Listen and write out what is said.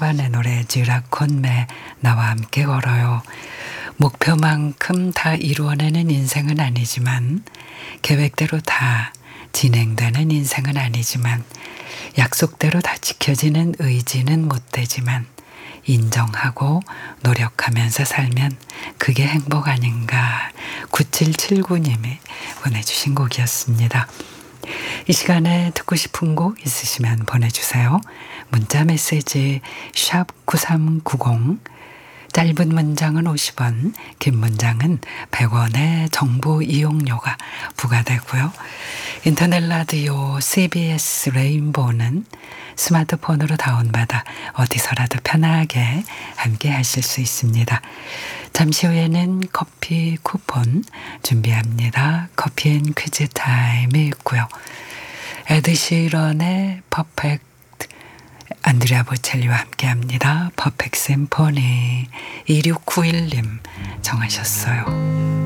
에드시런의 노래 지라콘메 나와 함께 걸어요. 목표만큼 다 이루어내는 인생은 아니지만 계획대로 다 진행되는 인생은 아니지만 약속대로 다 지켜지는 의지는 못 되지만 인정하고 노력하면서 살면 그게 행복 아닌가. 9779님이 보내주신 곡이었습니다. 이 시간에 듣고 싶은 곡 있으시면 보내주세요. 문자 메시지 샵 9390, 짧은 문장은 50원, 긴 문장은 100원의 정보 이용료가 부과되고요. 인터넷 라디오 CBS 레인보우는 스마트폰으로 다운받아 어디서라도 편하게 함께 하실 수 있습니다. 잠시 후에는 커피 쿠폰 준비합니다. 커피앤 퀴즈 타임이 있고요. 에드시런의 퍼펙트, 안드레아 보첼리와 함께합니다. 퍼펙트 심포니. 2691님 정하셨어요.